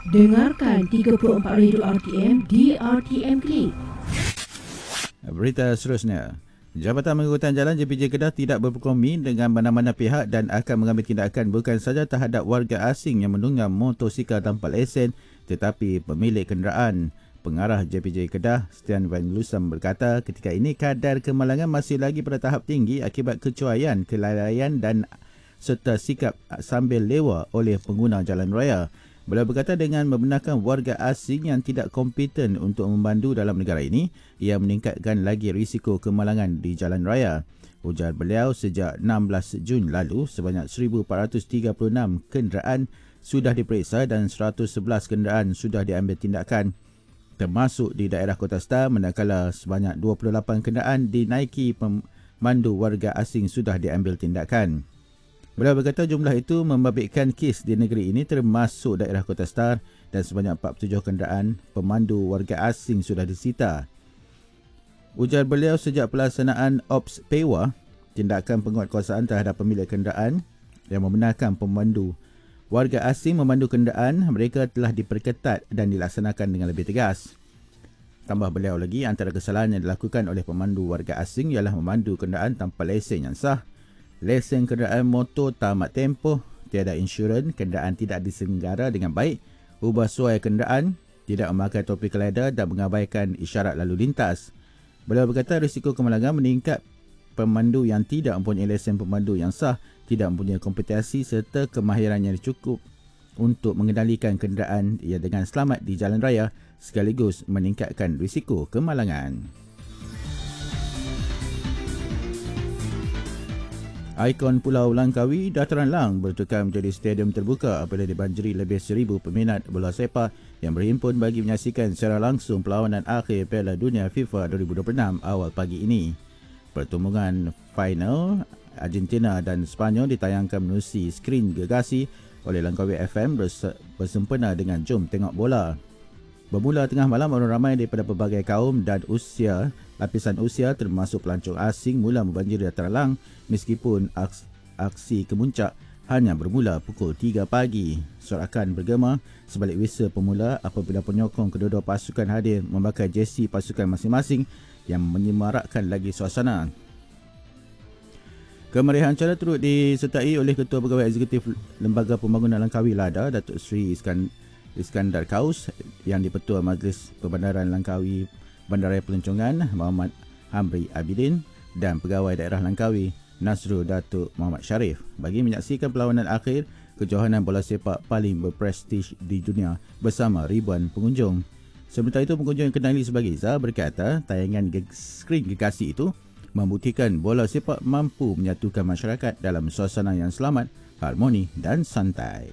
Dengarkan 34 Radio RTM di RTM Klik. Berita seterusnya. Jabatan Pengangkutan Jalan JPJ Kedah tidak berkompromi dengan mana-mana pihak dan akan mengambil tindakan bukan sahaja terhadap warga asing yang menunggang motosikal tanpa lesen tetapi pemilik kenderaan. Pengarah JPJ Kedah, Stian Van Lusam berkata ketika ini kadar kemalangan masih lagi pada tahap tinggi akibat kecuaian, kelalaian dan serta sikap sambil lewa oleh pengguna jalan raya. Beliau berkata dengan membenarkan warga asing yang tidak kompeten untuk membandu dalam negara ini, ia meningkatkan lagi risiko kemalangan di jalan raya. Ujar beliau sejak 16 Jun lalu, sebanyak 1,436 kenderaan sudah diperiksa dan 111 kenderaan sudah diambil tindakan. Termasuk di daerah Kota Star, manakala sebanyak 28 kenderaan dinaiki pemandu warga asing sudah diambil tindakan. Beliau berkata jumlah itu membabitkan kes di negeri ini termasuk daerah Kota Star dan sebanyak 47 kenderaan pemandu warga asing sudah disita. Ujar beliau sejak pelaksanaan Ops PEWA, tindakan penguatkuasaan terhadap pemilik kenderaan yang membenarkan pemandu warga asing memandu kenderaan mereka telah diperketat dan dilaksanakan dengan lebih tegas. Tambah beliau lagi, antara kesalahan yang dilakukan oleh pemandu warga asing ialah memandu kenderaan tanpa lesen yang sah, lesen kenderaan motor tamat tempoh, tiada insurans, kenderaan tidak diselenggara dengan baik, ubah suai kenderaan, tidak memakai topi kelada dan mengabaikan isyarat lalu lintas. Beliau berkata risiko kemalangan meningkat pemandu yang tidak mempunyai lesen pemandu yang sah, tidak mempunyai kompetensi serta kemahiran yang cukup untuk mengendalikan kenderaan yang dengan selamat di jalan raya sekaligus meningkatkan risiko kemalangan. Ikon Pulau Langkawi, Dataran Lang bertukar menjadi stadium terbuka apabila dibanjiri lebih 1,000 peminat bola sepak yang berhimpun bagi menyaksikan secara langsung perlawanan akhir Piala Dunia FIFA 2026 awal pagi ini. Pertembungan final Argentina dan Sepanyol ditayangkan menerusi skrin gergasi oleh Langkawi FM bersempena dengan Jom Tengok Bola. Bermula tengah malam, orang ramai daripada pelbagai kaum dan lapisan usia termasuk pelancong asing mula membanjiri Dataran Lang meskipun aksi kemuncak hanya bermula pukul 3 pagi. Sorakan bergema sebalik wisa pemula apabila penyokong kedua-dua pasukan hadir memakai jersey pasukan masing-masing yang menyemarakkan lagi suasana. Kemeriahan acara turut disertai oleh Ketua Pegawai Eksekutif Lembaga Pembangunan Langkawi LADA, Datuk Seri Iskandar Kaus, yang di-Pertua Majlis Perbandaran Langkawi Bandaraya Pelancongan Muhammad Hamri Abidin dan Pegawai Daerah Langkawi Nasrul Datuk Muhammad Sharif bagi menyaksikan perlawanan akhir kejohanan bola sepak paling berprestij di dunia bersama ribuan pengunjung. Sementara itu, pengunjung yang kenali sebagai Izzah berkata tayangan skrin gergasi itu membuktikan bola sepak mampu menyatukan masyarakat dalam suasana yang selamat, harmoni dan santai.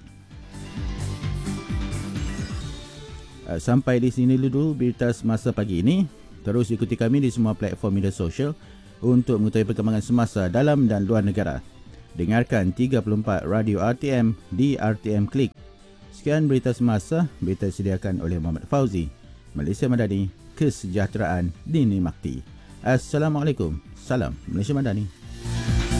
Sampai di sini dulu berita semasa pagi ini. Terus ikuti kami di semua platform media sosial untuk mengetahui perkembangan semasa dalam dan luar negara. Dengarkan 34 Radio RTM di RTM Klik. Sekian berita semasa, berita disediakan oleh Muhammad Fauzi. Malaysia Madani, kesejahteraan dinikmati. Assalamualaikum. Salam Malaysia Madani.